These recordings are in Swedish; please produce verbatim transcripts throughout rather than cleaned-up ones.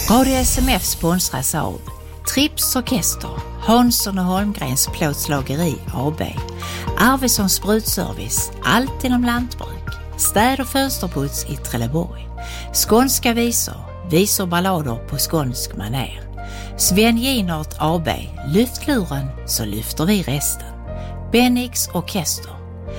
Radio S M F sponsras av Trips Orkester, Hansson och Holmgrens plåtslageri A B, Arvidsson Sprutservice, allt inom lantbruk, städ- och fönsterputs i Trelleborg, skånska visor, visor ballader på skånsk maner, Sven Ginart A B, lyft luren så lyfter vi resten, Bennix Orkester,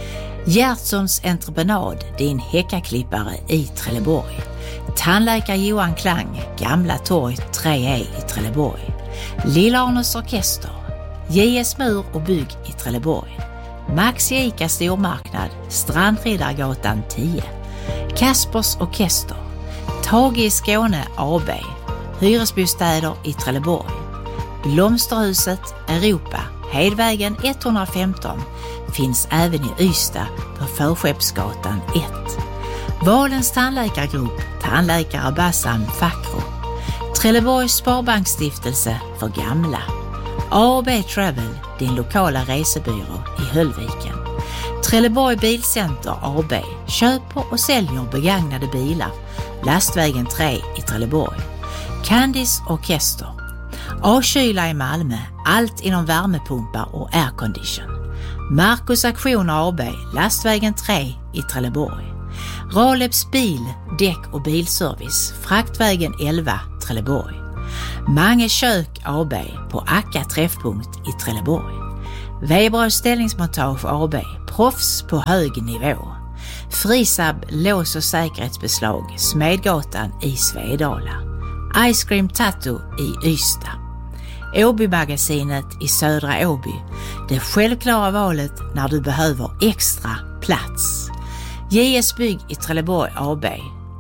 Gertsons entreprenad, din häckaklippare i Trelleborg, tandläkare Johan Klang, Gamla Torg tre E i Trelleborg, Lilla Arnes Orkester, J S Mur och bygg i Trelleborg, Max Ica stormarknad, Strandriddargatan tio, Kaspers Orkester, Tage i Skåne A B, hyresbostäder i Trelleborg, Blomsterhuset Europa, Hedvägen etthundrafemton, finns även i Ystad på Förskeppsgatan ett. Valens tandläkargrupp, tandläkare Bassam Fakro, Trelleborgs Sparbanksstiftelse för gamla, A och B Travel, din lokala resebyrå i Höllviken, Trelleborg Bilcenter A B, köper och säljer begagnade bilar, Lastvägen tre i Trelleborg, Candice Orkester, A-kyla i Malmö, allt inom värmepumpar och aircondition, Marcus Aktioner A B, Lastvägen tre i Trelleborg, Raleps bil, däck och bilservice, Fraktvägen elva, Trelleborg, Mange kök A B på Akka träffpunkt i Trelleborg, Weber ställningsmontage A B, proffs på hög nivå, Frisab lås- och säkerhetsbeslag, Smedgatan i Svedala, Ice Cream Tattoo i Ystad, Åby-magasinet i Södra Åby, det självklara valet när du behöver extra plats, J S Bygg i Trelleborg A B.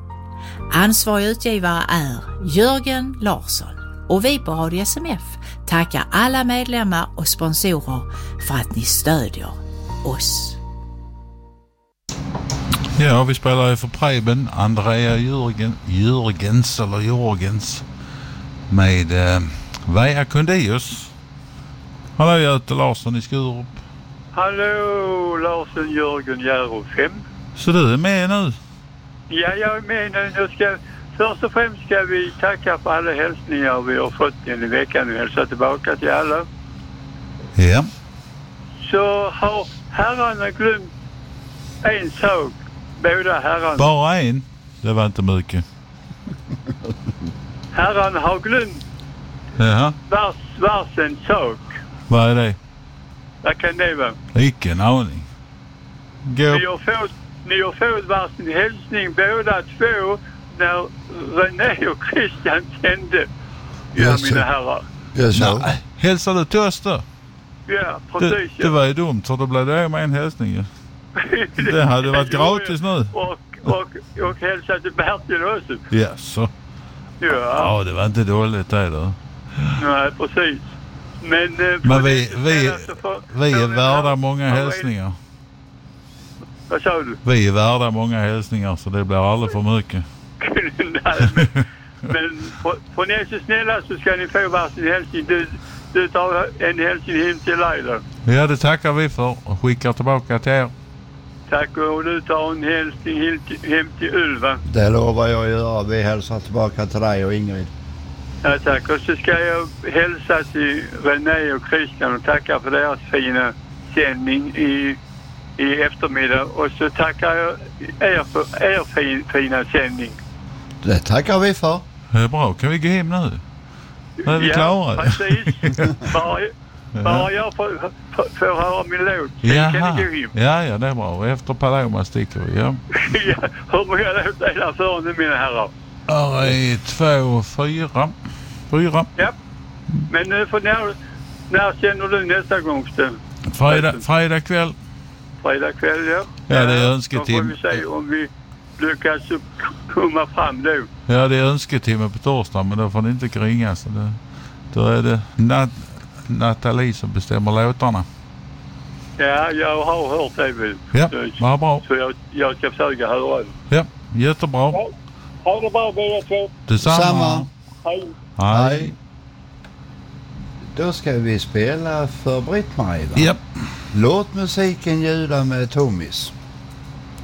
Ansvarig utgivare är Jörgen Larsson och vi på Radio S M F tackar alla medlemmar och sponsorer för att ni stödjer oss. Ja, vi spelar ju för Preben, Andrea Jürgen, Jürgens eller Jörgens med eh, Veja Kundius. Hallå, Göte Larsson i Skurup. Hallå, Larsson Jörgen Järov fem. Så du är med nu? Ja, jag är med nu. Nu ska, först och främst ska vi tacka för alla hälsningar vi har fått in i veckan och hälsa tillbaka till alla. Ja. Så har herrarna glömt en sak. Båda herrarna. Bara en? Det var inte mycket. Herrarna har glömt Jaha. vars, varsin sak. Vad är det? Vad kan det vara? Icke en aning. Gå. Ni har fått, ni har fått varsin hälsning båda två när René och Christian tände. Ja, Yes, mina herrar. Yes, Nej, hälsar du till oss då? Ja, precis. Det, det var ju dumt, för då blev det med en hälsning ju. Det hade varit gratis nu. Och, och, och hälsa till Bertil också. Ja, så. Ja. Ja, det var inte dåligt det då. Nej, precis. Men, eh, Men vi, vi, får, vi är värda här, många hälsningar. Vad sa du? Vi är värda många hälsningar, så det blir aldrig för mycket. Nej, men, men får ni är så snälla så ska ni få varsin hälsning. Du, du tar en hälsning hem till Leila. Ja, det tackar vi för och skickar tillbaka till er. Tack, och du tar en hälsning hem till, hem till Ulva. Det lovar jag att göra. Vi hälsar tillbaka till dig och Ingrid. Ja, tack. Och så ska jag hälsa till René och Christian och tacka för deras fina sändning i, i eftermiddag. Och så tackar jag er för er fin, fina sändning. Det tackar vi för. Det är bra. Kan vi gå hem nu? Är vi ja, klara? Precis. bara, bara jag får, får, får höra min låt. Sen Jaha. kan ni gå hem. Ja, ja, det är bra. Efter Paloma sticker vi, ja. Ja, hur många låtar är där för nu, mina herrar? Ja, är två, fyra. Fyra. Ja. Men nu får när, när känner du nästa gång, Sten? Fredag, fredag kväll. Fredag kväll, ja. Ja, det är önsketim. Då får vi se om vi lyckas komma fram då. Ja, det är önsketimme på torsdag, men då får ni inte ringa. Så det, då är det Nat- Nathalie som bestämmer låtarna. Ja, jag har hört det väl. Ja, så, vad bra. Så jag, jag ska försöka höra det. Ja, jättebra. Ja, ha det bra båda två. Detsamma. Detsamma. Hej. Hej. Då ska vi spela för Britt-Marie, va? Japp. Låt musiken ljuda med Tomis.